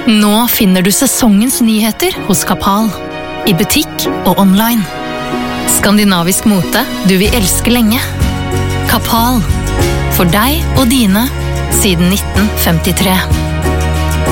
Nå finner du sesongens nyheter hos Kapal. I butikk og online. Skandinavisk mote du vil elske lenge. Kapal. For deg og dine siden 1953.